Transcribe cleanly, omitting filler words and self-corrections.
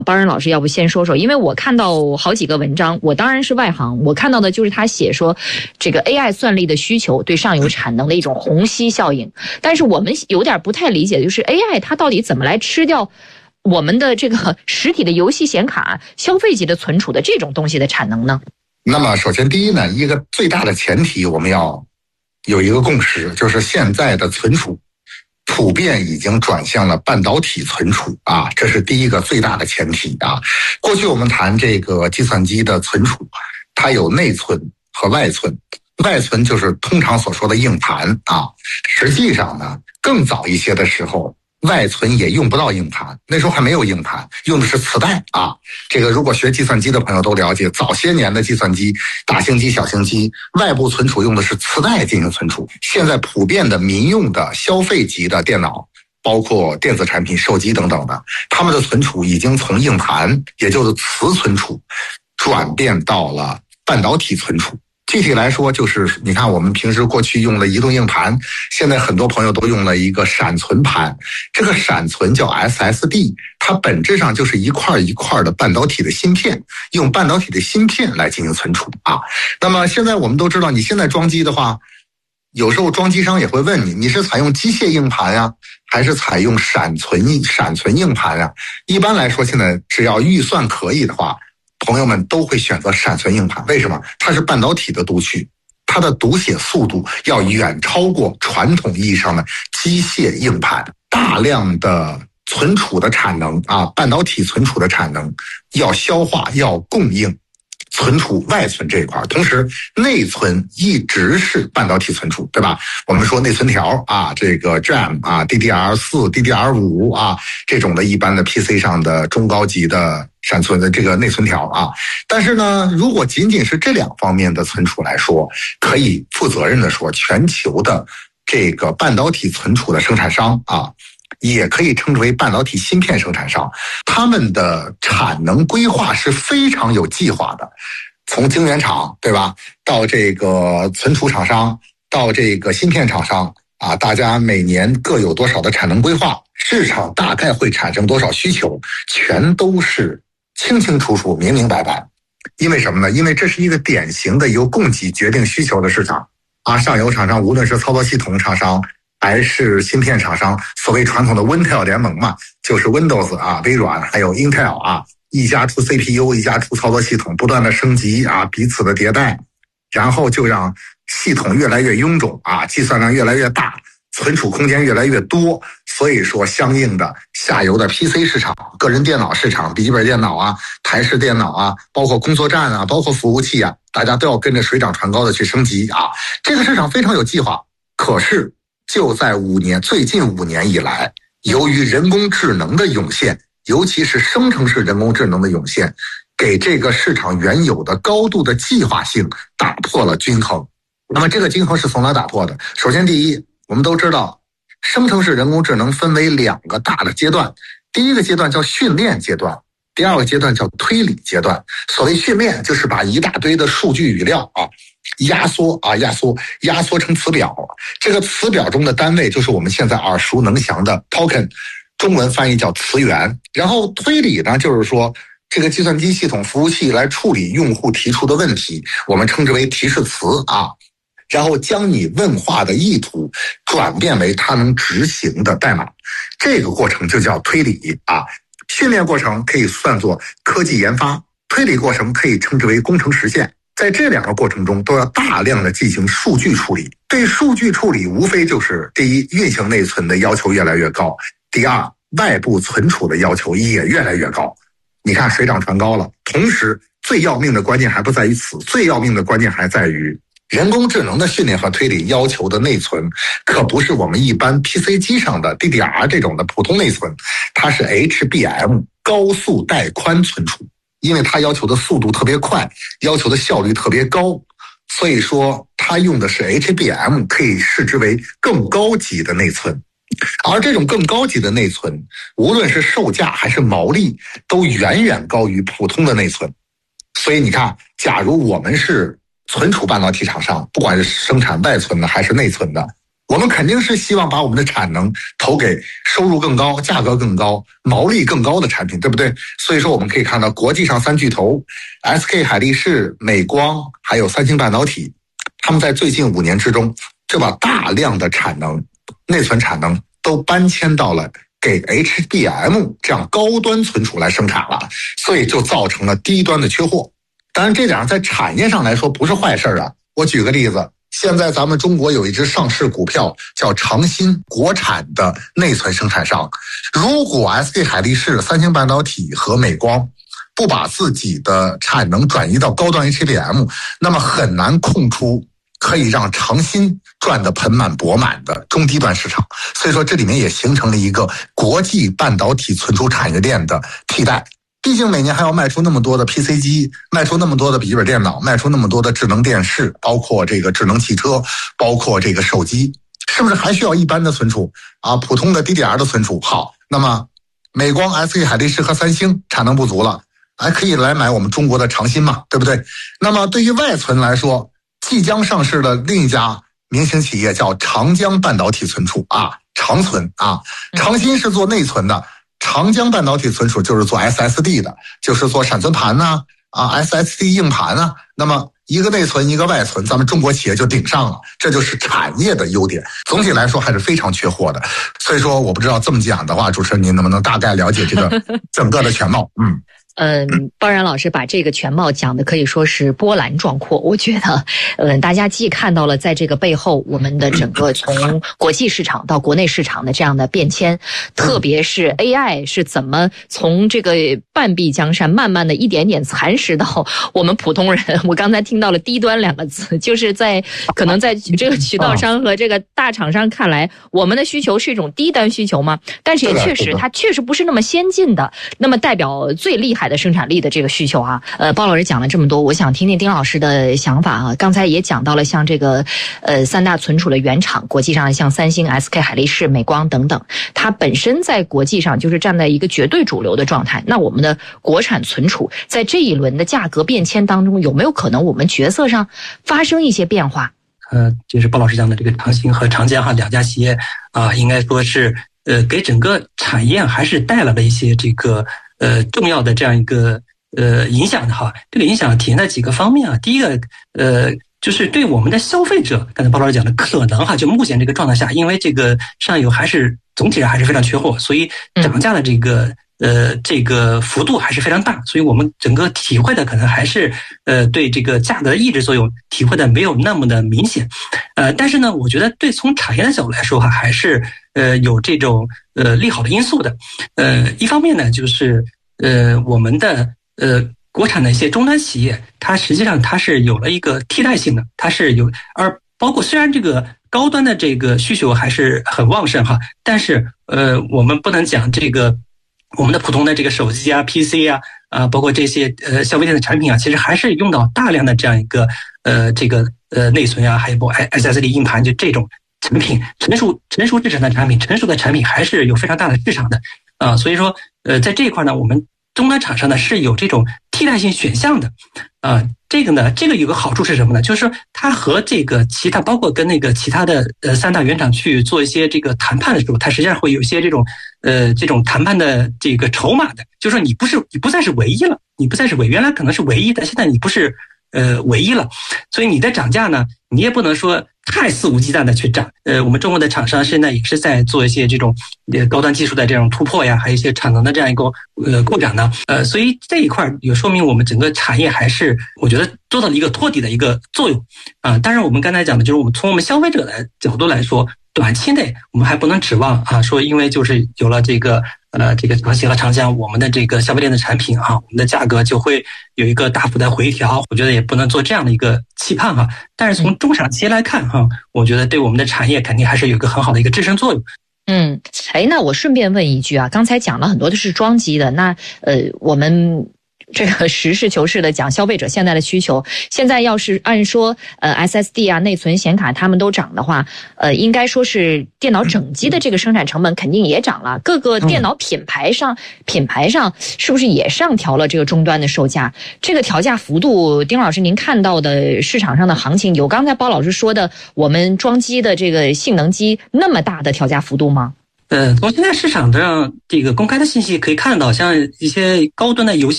包仁老师要不先说说，因为我看到好几个文章，我当然是外行，我看到的就是他写说这个 AI 算力的需求对上游产能的一种虹吸效应，但是我们有点不太理解，就是 AI 它到底怎么来吃掉我们的这个实体的游戏显卡、消费级的存储的这种东西的产能呢？ 那么首先第一呢，一个最大的前提我们要有一个共识，就是现在的存储普遍已经转向了半导体存储啊，这是第一个最大的前提啊。过去我们谈这个计算机的存储，它有内存和外存，外存就是通常所说的硬盘啊。实际上呢，更早一些的时候，外存也用不到硬盘，那时候还没有硬盘，用的是磁带啊。这个如果学计算机的朋友都了解，早些年的计算机，大型机、小型机，外部存储用的是磁带进行存储。现在普遍的民用的消费级的电脑，包括电子产品、手机等等的，他们的存储已经从硬盘，也就是磁存储，转变到了半导体存储。具体来说，就是你看我们平时过去用的移动硬盘，现在很多朋友都用了一个闪存盘，这个闪存叫 SSD， 它本质上就是一块一块的半导体的芯片，用半导体的芯片来进行存储啊。那么现在我们都知道，你现在装机的话，有时候装机商也会问你，你是采用机械硬盘呀，还是采用闪存硬盘呀？一般来说，现在只要预算可以的话，朋友们都会选择闪存硬盘。为什么？它是半导体的读取，它的读写速度要远超过传统意义上的机械硬盘。大量的存储的产能啊，半导体存储的产能要消化，要供应存储外存这一块，同时内存一直是半导体存储，对吧？我们说内存条啊，这个 RAM 啊 ，DDR4、DDR5 啊，这种的一般的 PC 上的中高级的闪存的这个内存条啊。但是呢，如果仅仅是这两方面的存储来说，可以负责任的说，全球的这个半导体存储的生产商啊，也可以称之为半导体芯片生产商，他们的产能规划是非常有计划的。从晶圆厂，对吧，到这个存储厂商，到这个芯片厂商啊，大家每年各有多少的产能规划，市场大概会产生多少需求，全都是清清楚楚、明明白白。因为什么呢？因为这是一个典型的由供给决定需求的市场啊。上游厂商无论是操作系统厂商还是芯片厂商，所谓传统的 Intel 联盟嘛，就是 Windows 啊、微软还有 Intel 啊，一家出 CPU， 一家出操作系统，不断的升级啊，彼此的迭代，然后就让系统越来越臃肿啊，计算量越来越大，存储空间越来越多。所以说相应的下游的 PC 市场、个人电脑市场、笔记本电脑啊、台式电脑啊，包括工作站啊，包括服务器啊，大家都要跟着水涨船高的去升级啊。这个市场非常有计划，可是就在最近5年以来，由于人工智能的涌现，尤其是生成式人工智能的涌现，给这个市场原有的高度的计划性打破了均衡。那么这个均衡是从哪打破的？首先第一，我们都知道生成式人工智能分为2个大的阶段，第一个阶段叫训练阶段，第2个阶段叫推理阶段。所谓训练，就是把一大堆的数据语料啊压缩成词表，这个词表中的单位就是我们现在耳熟能详的 token， 中文翻译叫词源。然后推理呢，就是说这个计算机系统服务器来处理用户提出的问题，我们称之为提示词啊，然后将你问话的意图转变为它能执行的代码，这个过程就叫推理啊。训练过程可以算作科技研发，推理过程可以称之为工程实现。在这2个过程中都要大量的进行数据处理。对数据处理无非就是第一，运行内存的要求越来越高，第2，外部存储的要求也越来越高。你看水涨船高了，同时最要命的关键还不在于此，最要命的关键还在于人工智能的训练和推理要求的内存可不是我们一般 PC 机上的 DDR 这种的普通内存，它是 HBM 高速带宽存储，因为它要求的速度特别快，要求的效率特别高，所以说它用的是 HBM， 可以视之为更高级的内存。而这种更高级的内存，无论是售价还是毛利，都远远高于普通的内存。所以你看，假如我们是存储半导体厂商，不管是生产外存的还是内存的， 我们肯定是希望把我们的产能投给收入更高、价格更高、毛利更高的产品，对不对？所以说我们可以看到国际上3巨头 SK 海力士、美光还有三星半导体，他们在最近5年之中就把大量的产能、内存产能都搬迁到了给 HBM 这样高端存储来生产了，所以就造成了低端的缺货。当然这点在产业上来说不是坏事啊。我举个例子，现在咱们中国有一只上市股票叫长鑫，国产的内存生产商。如果 SK 海力士、三星半导体和美光不把自己的产能转移到高端 HBM， 那么很难空出可以让长鑫赚得盆满钵满的中低端市场。所以说这里面也形成了一个国际半导体存储产业链的替代。毕竟每年还要卖出那么多的 PC 机，卖出那么多的笔记本电脑，卖出那么多的智能电视，包括这个智能汽车，包括这个手机，是不是还需要一般的存储啊？普通的 DDR 的存储。好，那么美光、SK 海力士和三星产能不足了，还可以来买我们中国的长鑫嘛，对不对？那么对于外存来说，即将上市的另一家明星企业叫长江半导体存储啊，长存啊，长鑫是做内存的。长江半导体存储就是做 SSD 的，就是做闪存盘呐，SSD 硬盘啊。那么一个内存一个外存，咱们中国企业就顶上了，这就是产业的优点。总体来说还是非常缺货的。所以说我不知道这么讲的话，主持人您能不能大概了解这个整个的全貌？ 包然老师把这个全貌讲的可以说是波澜壮阔。我觉得，大家既看到了在这个背后我们的整个从国际市场到国内市场的这样的变迁，特别是 AI 是怎么从这个半壁江山慢慢的一点点蚕食到我们普通人。我刚才听到了低端2个字，就是可能在这个渠道商和这个大厂商看来，我们的需求是一种低端需求吗？但是也确实，它确实不是那么先进的，那么代表最厉害的生产力的这个需求啊。包老师讲了这么多，我想听听丁老师的想法啊。刚才也讲到了像这个3大存储的原厂，国际上像三星、SK 海力士、美光等等，它本身在国际上就是站在一个绝对主流的状态。那我们的国产存储在这一轮的价格变迁当中，有没有可能我们角色上发生一些变化？ 就是包老师讲的这个长鑫和长江2家企业啊，应该说是给整个产业还是带来了一些这个重要的这样一个影响的哈。这个影响体现在几个方面啊。第一个就是对我们的消费者，刚才包老师讲的可能哈，就目前这个状态下，因为这个上游还是总体上还是非常缺货，所以涨价的这个幅度还是非常大，所以我们整个体会的可能还是对这个价格的抑制作用体会的没有那么的明显。但是呢，我觉得从产业的角度来说哈，还是有这种利好的因素的。一方面呢，就是我们的国产的一些终端企业，它实际上它是有了一个替代性的，它是有，而包括虽然这个高端的这个需求还是很旺盛哈，但是我们不能讲这个我们的普通的这个手机啊、PC 啊包括这些消费电子产品啊，其实还是用到大量的这样一个这个内存啊，还有包括 SSD 硬盘，就这种产品成熟制成的产品，成熟的产品还是有非常大的市场的啊。所以说在这一块呢，我们终端厂商呢是有这种替代性选项的啊。这个有个好处是什么呢？就是说它和这个其他，包括跟那个其他的3大原厂去做一些这个谈判的时候，它实际上会有一些这种谈判的这个筹码的。就是说你不再是唯一了，你不再是原来可能是唯一的，现在你不是唯一了，所以你的涨价呢，你也不能说太肆无忌惮的去涨。我们中国的厂商现在也是在做一些这种高端技术的这种突破呀，还有一些产能的这样一个扩展呢。所以这一块也说明我们整个产业还是我觉得做到了一个托底的一个作用啊。当然我们刚才讲的就是我们从我们消费者的角度来说，短期内我们还不能指望啊，说因为就是有了这个长鑫和长江，我们的这个消费电子产品啊，我们的价格就会有一个大幅的回调。我觉得也不能做这样的一个期盼哈。但是从中小企业来看哈，我觉得对我们的产业肯定还是有一个很好的一个支撑作用。 那我顺便问一句啊，刚才讲了很多都是装机的，那我们这个实事求是的讲消费者现在的需求，现在要是按说SSD 啊、内存显卡他们都涨的话，应该说是电脑整机的这个生产成本肯定也涨了，各个电脑品牌上是不是也上调了这个终端的售价？这个调价幅度，丁老师您看到的市场上的行情有刚才包老师说的我们装机的这个性能机那么大的调价幅度吗？ 从现在市场上这个公开的信息可以看到，像一些高端的游戏